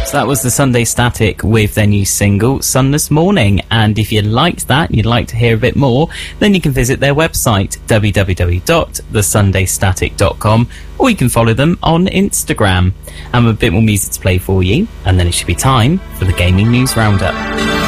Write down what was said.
So that was the Sunday Static with their new single, Sunless Morning. And if you liked that and you'd like to hear a bit more, then you can visit their website, www.thesundaystatic.com, or you can follow them on Instagram. And with a bit more music to play for you, and then it should be time for the Gaming News Roundup.